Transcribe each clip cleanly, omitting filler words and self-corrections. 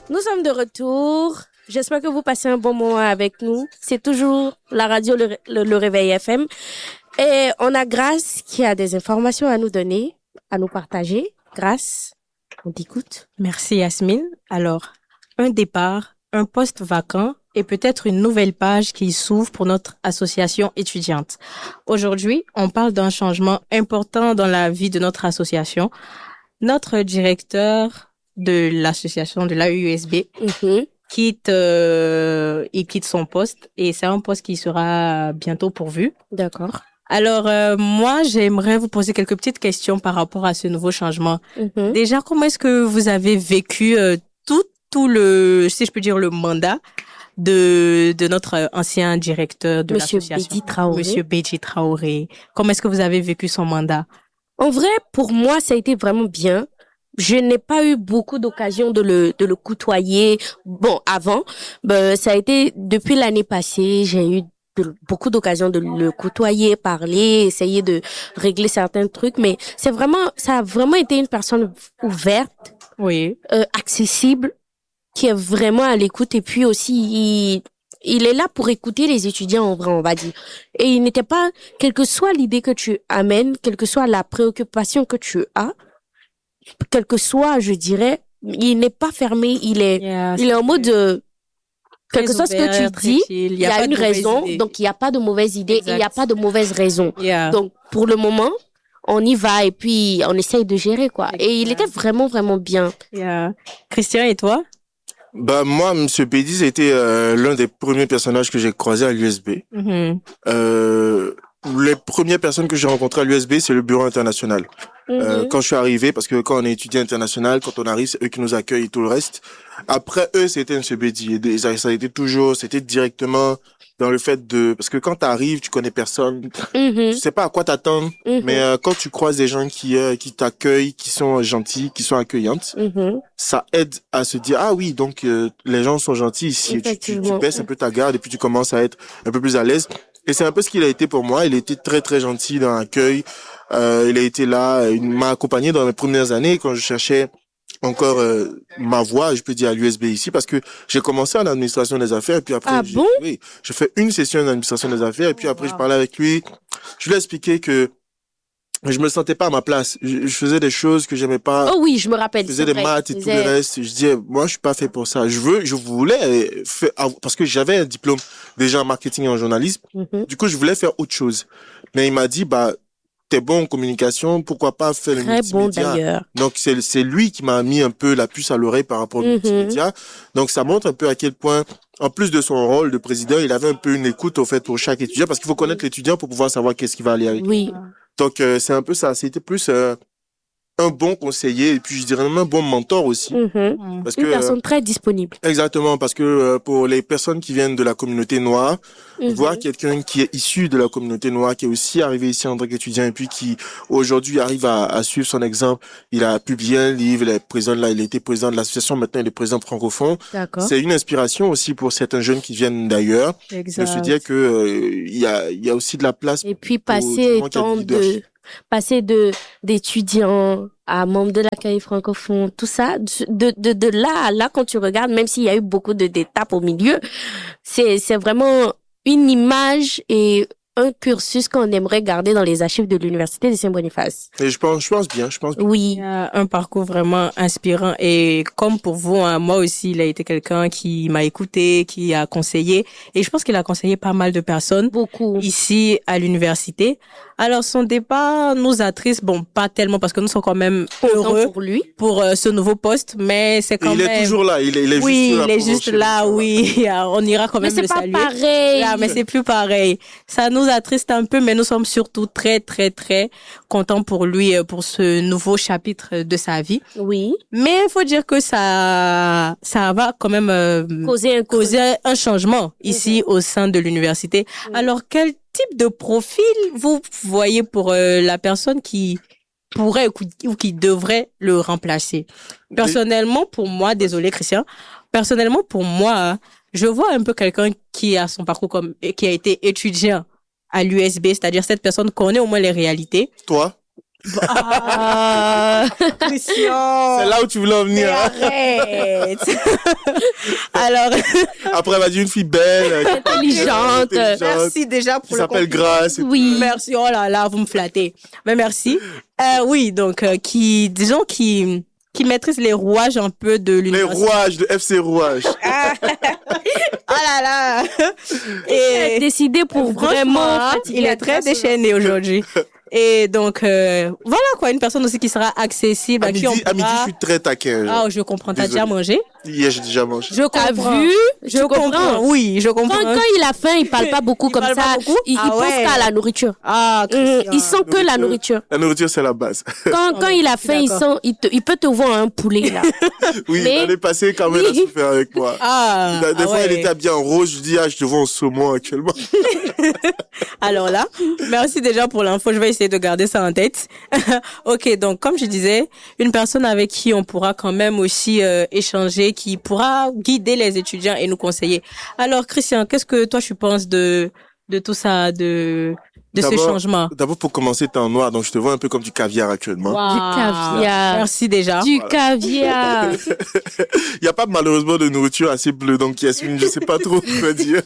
Nous sommes de retour. J'espère que vous passez un bon moment avec nous. C'est toujours la radio le Réveil FM. Et on a Grace qui a des informations à nous donner, à nous partager. Grace, on t'écoute. Merci Yasmine. Alors, un départ, un poste vacant et peut-être une nouvelle page qui s'ouvre pour notre association étudiante. Aujourd'hui, on parle d'un changement important dans la vie de notre association. Notre directeur de l'association de l'AUSB quitte son poste et c'est un poste qui sera bientôt pourvu. D'accord. Alors, moi, j'aimerais vous poser quelques petites questions par rapport à ce nouveau changement. Déjà, comment est-ce que vous avez vécu tout le, si je peux dire, le mandat de notre ancien directeur de l'association, Monsieur Béji Traoré? Comment est-ce que vous avez vécu son mandat? En vrai, pour moi, ça a été vraiment bien. Je n'ai pas eu beaucoup d'occasions de le côtoyer. Bon, avant, ça a été depuis l'année passée, j'ai eu beaucoup d'occasions de le côtoyer, parler, essayer de régler certains trucs, mais ça a vraiment été une personne ouverte, oui, accessible, qui est vraiment à l'écoute et puis aussi il est là pour écouter les étudiants en vrai, on va dire. Et il n'était pas, quelle que soit l'idée que tu amènes, quelle que soit la préoccupation que tu as, quel que soit, je dirais, il n'est pas fermé, il est en mode quel que soit ce que tu dis, il y a une raison, donc il n'y a pas de mauvaise idée, et il n'y a pas de mauvaise raison. Donc, pour le moment, on y va et puis on essaye de gérer, quoi. Et il était vraiment, vraiment bien. Christian, et toi? Moi, Monsieur Bédi, c'était l'un des premiers personnages que j'ai croisé à l'USB. Les premières personnes que j'ai rencontrées à l'USB, c'est le bureau international. Quand je suis arrivé, parce que quand on est étudiant international, quand on arrive, c'est eux qui nous accueillent et tout le reste. Après eux, c'était M. Bédi. Et ça a été toujours, c'était directement dans le fait parce que quand t'arrives, tu connais personne. Tu sais pas à quoi t'attendre. Mais quand tu croises des gens qui t'accueillent, qui sont gentils, qui sont accueillantes, ça aide à se dire, ah oui, donc les gens sont gentils ici. Tu baisses un peu ta garde et puis tu commences à être un peu plus à l'aise. Et c'est un peu ce qu'il a été pour moi. Il était très, très gentil dans l'accueil. Il a été là, il m'a accompagné dans mes premières années quand je cherchais encore ma voie, je peux dire, à l'USB ici, parce que j'ai commencé en administration des affaires et puis après, j'ai fait une session d'administration des affaires et puis après, je parlais avec lui. Je lui ai expliqué que je me sentais pas à ma place. Je faisais des choses que j'aimais pas. Oh oui, je me rappelle. Je faisais des maths et tout le reste. Je disais, moi, je suis pas fait pour ça. Je voulais faire, parce que j'avais un diplôme déjà en marketing et en journalisme. Du coup, je voulais faire autre chose. Mais il m'a dit, t'es bon en communication, pourquoi pas faire le multimédia. Très bon d'ailleurs. Donc c'est lui qui m'a mis un peu la puce à l'oreille par rapport au multimédia. Donc ça montre un peu à quel point, en plus de son rôle de président, il avait un peu une écoute au fait pour chaque étudiant, parce qu'il faut connaître l'étudiant pour pouvoir savoir qu'est-ce qui va aller avec lui. Oui. Donc c'est un peu ça, c'était plus un bon conseiller et puis je dirais même un bon mentor aussi. Parce que, une personne très disponible. Exactement, parce que pour les personnes qui viennent de la communauté noire, voir quelqu'un qui est issu de la communauté noire, qui est aussi arrivé ici en tant qu'étudiant et puis qui aujourd'hui arrive à suivre son exemple. Il a publié un livre, il était président de l'association, maintenant il est président francophone. C'est une inspiration aussi pour certains jeunes qui viennent d'ailleurs. Exact. De se dire que il y a aussi de la place. Et puis passer d'étudiants à membres de l'accueil francophone, tout ça, de là à là, quand tu regardes, même s'il y a eu beaucoup d'étapes au milieu, c'est vraiment une image et un cursus qu'on aimerait garder dans les archives de l'Université de Saint-Boniface. Et je pense bien. Oui. Il y a un parcours vraiment inspirant et comme pour vous, moi aussi, il a été quelqu'un qui m'a écouté, qui a conseillé et je pense qu'il a conseillé pas mal de personnes. Beaucoup. Ici à l'université. Alors son départ nous attriste, pas tellement parce que nous sommes quand même heureux pour lui, pour ce nouveau poste, mais c'est quand même. Il est toujours là, il est juste là. Oui, on ira quand même le saluer. Mais c'est pas pareil. Mais c'est plus pareil. Ça nous attriste un peu, mais nous sommes surtout très très très contents pour lui, pour ce nouveau chapitre de sa vie. Oui. Mais il faut dire que ça va quand même causer un changement ici au sein de l'université. Alors quel type de profil vous voyez pour la personne qui pourrait ou qui devrait le remplacer? Personnellement, pour moi, désolé Christian, je vois un peu quelqu'un qui a son parcours qui a été étudiant à l'USB, c'est-à-dire cette personne connaît au moins les réalités. Toi? Christian. C'est là où tu voulais en venir. Arrête. Alors. Après, elle m'a dit une fille belle. Intelligente. Merci déjà pour qui s'appelle Grace. Oui. Merci. Oh là là, vous me flattez. Mais merci. Oui, donc, qui maîtrise les rouages un peu de Les l'université. rouages de FC Rouages. Oh là là. Il a décidé pour vraiment fatiguer il est la très classe déchaîné aujourd'hui. Et donc, voilà quoi, une personne aussi qui sera accessible, À à qui on midi, pourra... je suis très taquin. Ah, je comprends. T'as Désolé. déjà mangé? Hier, j'ai déjà mangé. Je T'as comprends. vu? Je comprends. Oui, je comprends. Quand il a faim, il parle pas beaucoup Il comme parle ça. pas beaucoup? Il Ah pense ouais. qu'à la nourriture. Ah, Christian. Il sent que la nourriture. La nourriture, c'est la base. Quand il a faim, d'accord. il peut te voir un poulet, là. Oui, Mais- l'année passée, quand même, elle a souffert avec moi. Ah, Des fois, ouais. elle était habillée en rose. Je dis, je te vois en saumon actuellement. Alors là, merci déjà pour l'info. Je vais essayer de garder ça en tête. Ok, donc comme je disais, une personne avec qui on pourra quand même aussi échanger, qui pourra guider les étudiants et nous conseiller. Alors Christian, qu'est-ce que toi tu penses de tout ça, de ces D'abord- changements? D'abord, pour commencer, t'es en noir, donc je te vois un peu comme du caviar actuellement. Du caviar. Merci déjà. Du caviar. Il n'y a pas malheureusement de nourriture assez bleue, donc Yasmine, je sais pas trop quoi dire.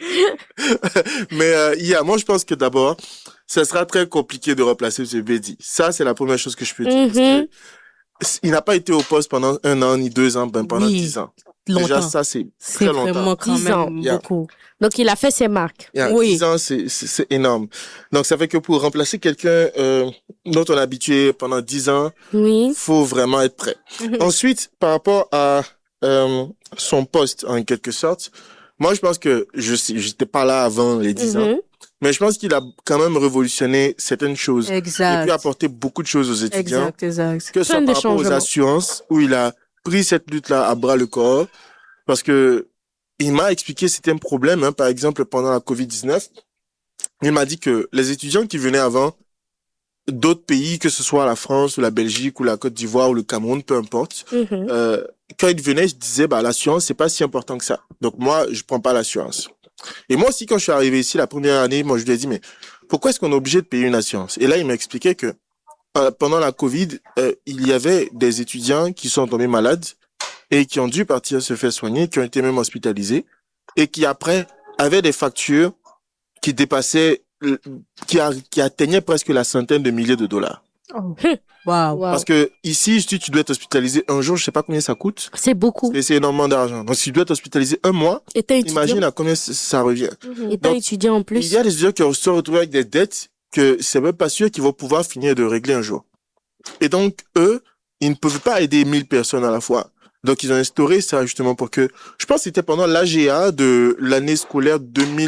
Mais moi je pense que d'abord, ça sera très compliqué de remplacer ce Bedi. Ça, c'est la première chose que je peux dire. Parce que il n'a pas été au poste pendant 1 an ni 2 ans, pendant Oui, 10 ans. longtemps. Déjà, ça, c'est C'est très longtemps. vraiment quand 10 ans. même Yeah. beaucoup. Donc, il a fait ses marques. Oui. 10 ans, c'est énorme. Donc, ça fait que pour remplacer quelqu'un dont on est habitué pendant 10 ans, Oui. faut vraiment être prêt. Ensuite, par rapport à son poste, en quelque sorte, moi, je pense que j'étais pas là avant les 10 ans, mais je pense qu'il a quand même révolutionné certaines choses. Il a pu Exact. apporter beaucoup de choses aux étudiants, Exact. que ce soit Plein de par rapport aux changements. assurances, où il a pris cette lutte-là à bras le corps, parce que il m'a expliqué c'était un problème, hein, par exemple, pendant la Covid-19. Il m'a dit que les étudiants qui venaient avant d'autres pays, que ce soit la France ou la Belgique ou la Côte d'Ivoire ou le Cameroun, peu importe, quand ils venaient, je disais, l'assurance, c'est pas si important que ça. Donc moi, je prends pas l'assurance. Et moi aussi, quand je suis arrivé ici la première année, moi, je lui ai dit, mais pourquoi est-ce qu'on est obligé de payer une assurance? Et là, il m'a expliqué que pendant la Covid, il y avait des étudiants qui sont tombés malades et qui ont dû partir se faire soigner, qui ont été même hospitalisés et qui après avaient des factures qui dépassaient, qui atteignaient presque la centaine de milliers de dollars. Waouh. Parce que ici, si tu dois être hospitalisé un jour, je sais pas combien ça coûte, C'est beaucoup. et c'est énormément d'argent. Donc, si tu dois être hospitalisé un mois, Étant étudiant. imagine à combien ça revient. Étant Donc, étudiant en Il plus. y a des étudiants qui se retrouvent avec des dettes que c'est même pas sûr qu'ils vont pouvoir finir de régler un jour. Et donc, eux, ils ne peuvent pas aider 1000 personnes à la fois. Donc, ils ont instauré ça justement pour que, je pense que c'était pendant l'AGA de l'année scolaire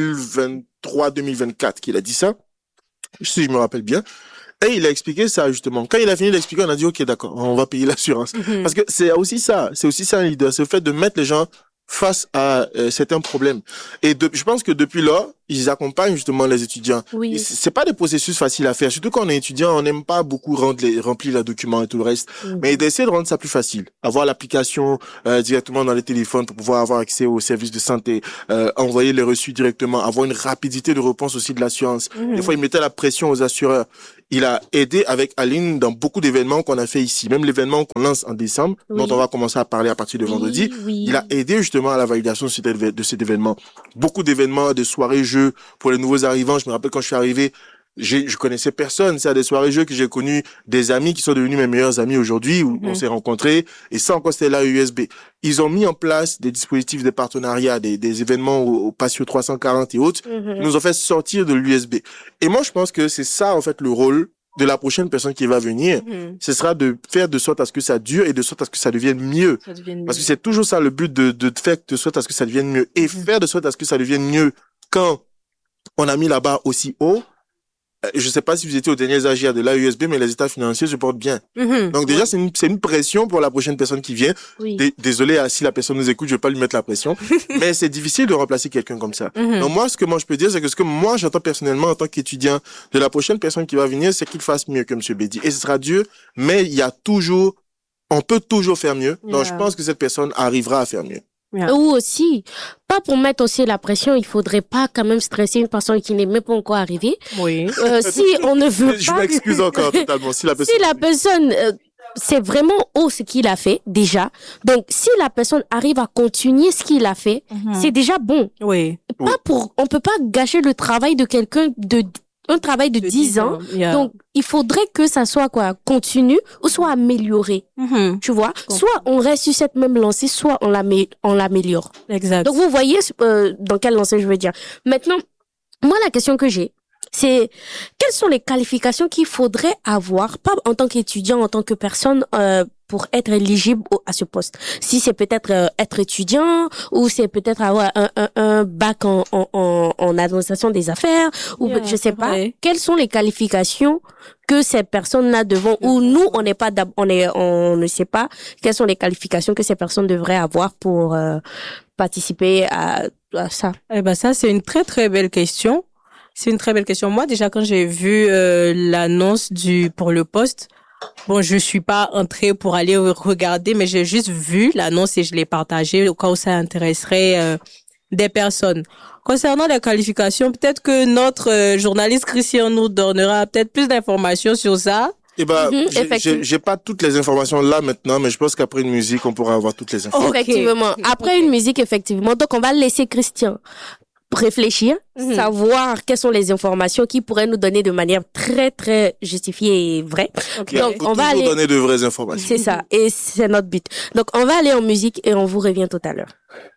2023-2024 qu'il a dit ça, si je me rappelle bien. Et il a expliqué ça justement. Quand il a fini d'expliquer, on a dit, OK, d'accord, on va payer l'assurance. Parce que c'est aussi ça un leader, c'est le fait de mettre les gens face à certains problèmes. Et je pense que depuis là, ils accompagnent justement les étudiants. Oui. Et c'est pas des processus faciles à faire. Surtout quand on est étudiant, on n'aime pas beaucoup remplir les documents et tout le reste. Mais d'essayer de rendre ça plus facile. Avoir l'application directement dans les téléphones pour pouvoir avoir accès aux services de santé, envoyer les reçus directement, avoir une rapidité de réponse aussi de l'assurance. Des fois, il mettait la pression aux assureurs. Il a aidé avec Aline dans beaucoup d'événements qu'on a fait ici. Même l'événement qu'on lance en décembre, dont on va commencer à parler à partir de vendredi. Oui. Il a aidé justement à la validation de cet événement. Beaucoup d'événements, de soirées jeux pour les nouveaux arrivants. Je me rappelle quand je suis arrivé, je connaissais personne. C'est à des soirées jeux que j'ai connu des amis qui sont devenus mes meilleurs amis aujourd'hui, où on s'est rencontrés. Et ça encore, c'était là USB. Ils ont mis en place des dispositifs de partenariat, des événements au Patio 340 et autres. Ils nous ont fait sortir de l'USB. Et moi, je pense que c'est ça, en fait, le rôle de la prochaine personne qui va venir. Ce sera de faire de sorte à ce que ça dure et de sorte à ce que ça devienne mieux. Parce que c'est toujours ça le but de faire de sorte à ce que ça devienne mieux. Et faire de sorte à ce que ça devienne mieux quand on a mis la barre aussi haut. Je sais pas si vous étiez aux dernières AGA de l'AUSB, mais les états financiers se portent bien. Donc déjà, c'est une pression pour la prochaine personne qui vient. Oui. Désolé si la personne nous écoute, je vais pas lui mettre la pression. Mais c'est difficile de remplacer quelqu'un comme ça. Donc moi, ce que moi je peux dire, c'est que ce que moi j'entends personnellement en tant qu'étudiant de la prochaine personne qui va venir, c'est qu'il fasse mieux que M. Bedi. Et ce sera dur, mais on peut toujours faire mieux. Donc je pense que cette personne arrivera à faire mieux. Yeah. Ou aussi, pas pour mettre aussi la pression, il faudrait pas quand même stresser une personne qui n'est même pas encore arrivée. Oui. Si on ne veut Je pas... m'excuse encore totalement. Si la personne, Si la personne, c'est vraiment haut ce qu'il a fait, déjà. Donc, si la personne arrive à continuer ce qu'il a fait, c'est déjà bon. Oui. Pas pour, on peut pas gâcher le travail de quelqu'un un travail de 10 ans. Yeah. Donc, il faudrait que ça soit continu ou soit amélioré. Tu vois? Soit on reste sur cette même lancée, soit on l'améliore. Exact. Donc, vous voyez dans quelle lancée je veux dire. Maintenant, moi, la question que j'ai, c'est quelles sont les qualifications qu'il faudrait avoir, pas en tant qu'étudiant, en tant que personne, pour être éligible à ce poste. Si c'est peut-être être étudiant, ou c'est peut-être avoir un bac en administration des affaires, ou je sais pas. vrai. Quelles sont les qualifications que ces personnes-là devront, ou nous, on ne sait pas quelles sont les qualifications que ces personnes devraient avoir pour participer à ça. Eh ben ça, c'est une très très belle question. C'est une très belle question. Moi, déjà, quand j'ai vu l'annonce pour le poste, bon, je suis pas entrée pour aller regarder, mais j'ai juste vu l'annonce et je l'ai partagée au cas où ça intéresserait des personnes. Concernant les qualifications, peut-être que notre journaliste Christian nous donnera peut-être plus d'informations sur ça. eh ben, effectivement. j'ai pas toutes les informations là maintenant, mais je pense qu'après une musique, on pourra avoir toutes les informations. Effectivement. Après une musique, effectivement. Donc, on va laisser Christian réfléchir, savoir quelles sont les informations qui pourraient nous donner de manière très, très justifiée et vraie. Donc, Faut on va toujours aller... donner de vraies informations. C'est ça. Et c'est notre but. Donc, on va aller en musique et on vous revient tout à l'heure.